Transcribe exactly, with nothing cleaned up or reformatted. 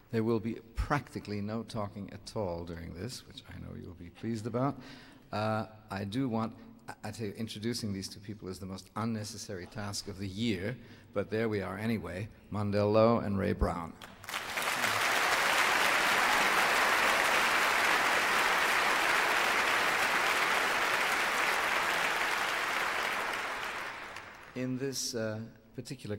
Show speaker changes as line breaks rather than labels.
There will be practically no talking at all during this, which I know you'll be pleased about. Uh, I do want, I tell you, introducing these two people is the most unnecessary task of the year, but there we are anyway, Mondell Lowe and Ray Brown. In this uh, particular